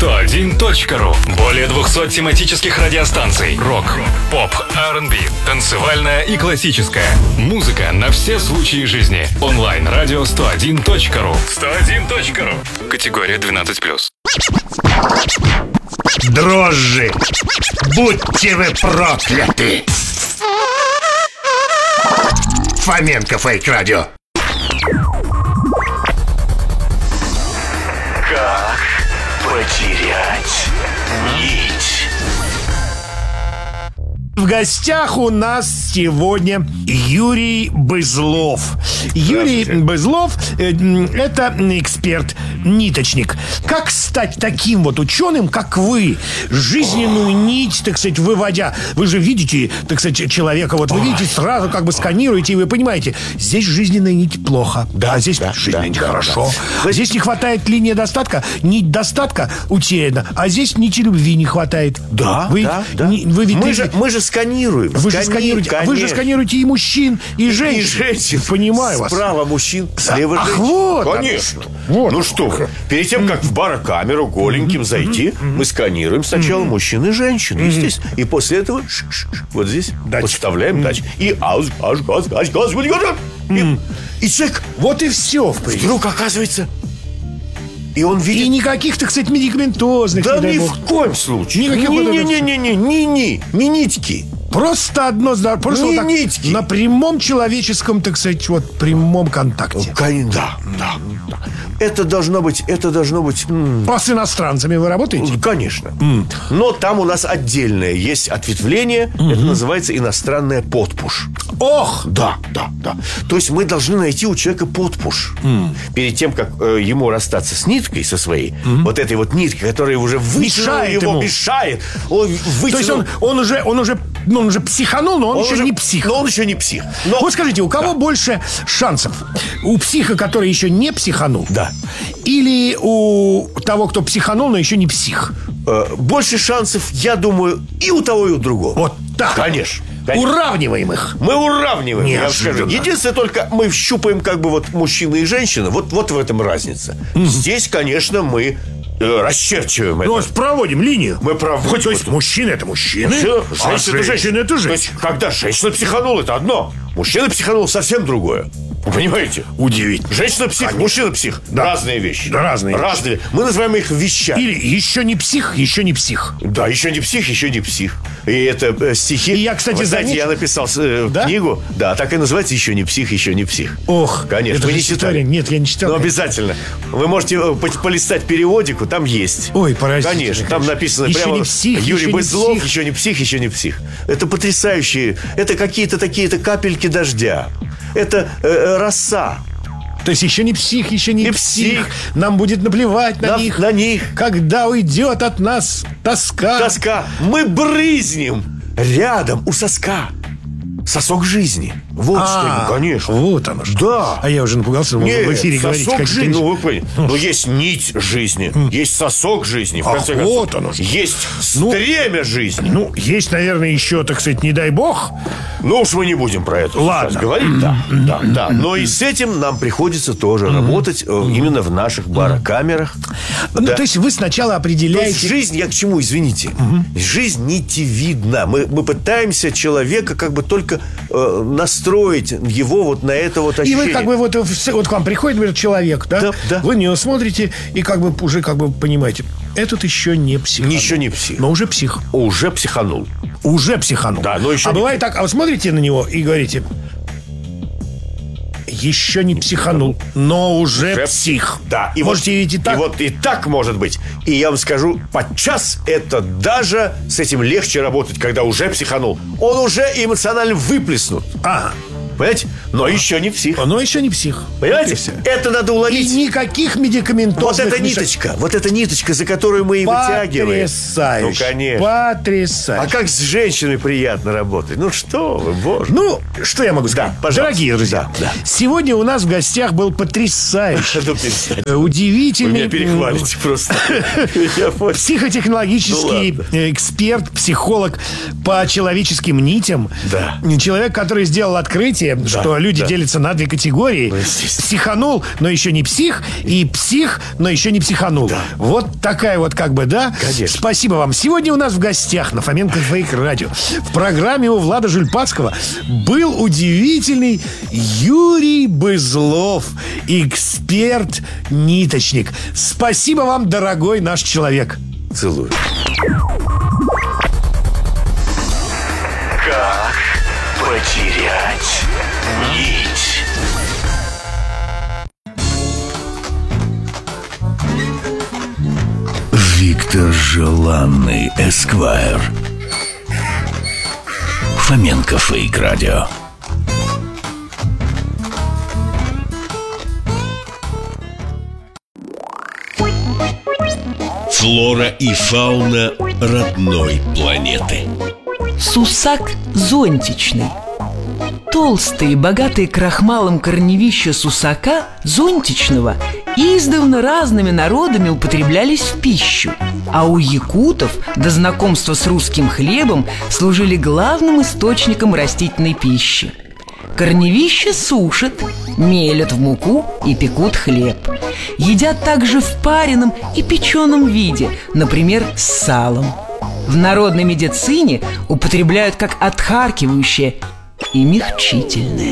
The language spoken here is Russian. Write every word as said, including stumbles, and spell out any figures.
сто один точка ру. Более двухсот тематических радиостанций. Рок, поп, ар энд би, танцевальная и классическая. Музыка на все случаи жизни. Онлайн-радио сто один точка ру. сто один точка ру. Категория двенадцать плюс. Дрожжи, будьте вы прокляты! Фоменко Фейк Радио. Как потерять нить? В гостях у нас сегодня Юрий Бызлов. Юрий Бызлов э, – это эксперт, ниточник. Как стать таким вот ученым, как вы? Жизненную нить, так сказать, выводя. Вы же видите, так сказать, человека. Вот вы видите, сразу как бы сканируете, и вы понимаете, здесь жизненная нить плохо, да, а здесь да, жизненная да, нить да, хорошо. да. Здесь не хватает линии достатка, нить достатка утеряна, а здесь нити любви не хватает. Да, вы, да, да. Не, вы, ведь, мы, вы, же, мы же сканируем. вы же Скани... сканируете, вы же сканируете и мужчин, и женщин. И женщин. Понимаю вас. Справа мужчин, слева Ах, женщин. вот Конечно. Вот. Ну что вы, перед тем, как в барокамеру голеньким зайти, мы сканируем сначала мужчин и женщин, естественно. И после этого вот здесь подставляем датчик. И аж, аж, газ, газ, газ, газ, газ. И, и человек Вот и все, в принципе. вдруг оказывается... И он видит... И никаких, так сказать, медикаментозных, Да не дай ни бог. в коем случае. Никаких вот это- Не-не-не-не-не, ни-ни, минитики. Просто одно здоровье. Просто вот так, нитки. на прямом человеческом, так сказать, вот прямом контакте. Кон- Да, да, да. Это должно быть, это должно быть... м, А с иностранцами вы работаете? Конечно. Но там у нас отдельное есть ответвление. Это называется иностранная подпуш. Ох! Да, да, да. То есть мы должны найти у человека подпуш. Перед тем, как э, ему расстаться с ниткой со своей, вот этой вот ниткой, которая уже вытянула Мешает его, ему. мешает. Он вытянул. То есть он, он уже, он уже, ну, он уже психанул, но он, Он еще уже- не псих. Но он еще не псих. Но- Вот скажите, у кого больше шансов? У психа, который еще не психанул? Да. Или у того, кто психанул, но еще не псих? Э, больше шансов, я думаю, и у того, и у другого. Вот так. Конечно. Конечно. Уравниваем их. Мы уравниваем, я вам Неожиданно. скажу. Единственное, только мы щупаем как бы вот мужчины и женщины. Вот, вот в этом разница. Здесь, конечно, мы э, расчерчиваем Ну, это. проводим линию. Мы проводим. То есть мужчины это мужчины, Всё, а женщина это женщины это То женщины. есть, когда женщина психанула, это одно. Мужчина психанул, совсем другое. Вы понимаете? Удивительно. Женщина псих, мужчина псих. Да. Разные вещи. Да, разные Разные. Мы называем их вещами. Или еще не псих, еще не псих. Да, еще не псих, еще не псих. И это э, стихи. И я, кстати, Вы знаете, заметил- я написал э, Да? книгу. Да, так и называется «Еще не псих, еще не псих». Ох, Конечно, это вы же не читали. история. Нет, я не читал. Ну, обязательно. Вы можете э, по- полистать периодику, там есть. Ой, поразительно, Конечно, там конечно. написано Еще прямо не псих, Юрий еще не Бызлов, псих. еще не псих, еще не псих. Это потрясающие. Это какие-то такие-то капельки дождя. Это э, э, роса. То есть еще не псих, еще не Не псих. псих. Нам будет наплевать на, На- них. на них. Когда уйдет от нас тоска. Тоска. Мы брызнем рядом у соска. Сосок жизни. Вот А, что, конечно. Вот оно что. Да. А я уже напугался, вы Нет, в эфире говорите сосок какие-то жизни, вещи. ну вы поняли. Но есть нить жизни, есть сосок жизни, в Ах, конце вот концов. оно что. Есть Ну, стремя жизни. Ну, есть, наверное, еще, так сказать, не дай бог. Ну уж мы не будем про это Ладно. сейчас говорить. Да, да, да. Но и с этим нам приходится тоже работать э, именно в наших барокамерах. Ну, Да. то есть вы сначала То есть определяете... жизнь, я к чему, извините. Жизнь нитевидна. Мы, мы пытаемся человека как бы только э, настроить его вот на это вот И ощущение. вы как бы вот, в- вот к вам приходит, например, человек, да? Да, да. Вы на него смотрите и как бы уже как бы понимаете, этот еще не псих. Еще не псих. Но уже псих. Уже психанул. Уже психанул. Да, но еще а не бывает так, а вы смотрите на него и говорите, еще не психанул, но уже, Уже псих. Да, и Можете вот, видеть и так. И вот и так может быть. И я вам скажу, подчас это даже с этим легче работать, когда уже психанул. Он уже эмоционально выплеснут. Ага. Понимаете? Но еще не псих. Но еще не псих. Понимаете? Вот и всё. Это надо И уловить. никаких медикаментозных... Вот эта мешать. ниточка, вот эта ниточка, за которую мы и вытягиваем. Потрясающе. Ну, конечно. Потрясающе. А как с женщиной приятно работать? Ну что вы, боже. Ну, что я могу сказать? Да, пожалуйста. Дорогие друзья, Да, да. сегодня у нас в гостях был потрясающий, Ну, перестаньте. э, Вы удивительный, меня перехвалите просто. Я понял. психотехнологический Ну, э, эксперт, психолог по человеческим нитям. Да. Человек, который сделал открытие, что люди Да. делятся на две категории. естественно. Психанул, но еще не псих, и псих, но еще не психанул. Вот такая вот как бы, да? Конечно. Спасибо вам. Сегодня у нас в гостях на Фоменко Фейк Радио в программе у Влада Жульпацкого был удивительный Юрий Бызлов, эксперт-ниточник. Спасибо вам, дорогой наш человек. Целую. Как потерять нить? Виктор Желанный, Эсквайр. Фоменко Фейк Радио. Флора и фауна родной планеты. Сусак зонтичный. Толстые, богатые крахмалом корневища сусака зонтичного издавна разными народами употреблялись в пищу, а у якутов до знакомства с русским хлебом служили главным источником растительной пищи. Корневища сушат, мелят в муку и пекут хлеб. Едят также в пареном и печеном виде, например, с салом. В народной медицине употребляют как отхаркивающее и мягчительное.